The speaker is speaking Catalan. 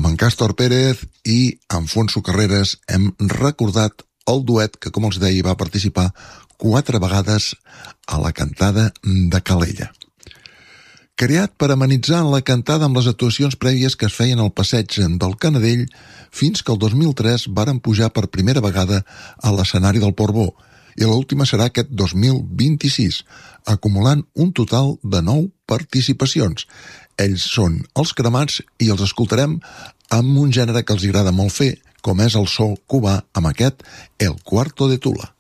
amb en Càstor Pérez i Alfonso Carreras hem recordat el duet que, com els deia, va participar 4 vegades a la cantada de Calella. Creat per amenitzar la cantada amb les actuacions prèvies que es feien al passeig del Canadell, fins que el 2003 varen pujar per primera vegada a l'escenari del Portbó, i l'última serà aquest 2026, acumulant un total de 9 participacions. Ells són els Cremats i els escoltarem amb un gènere que els agrada molt fer, com és el so cubà, amb aquest El Cuarto de Tula.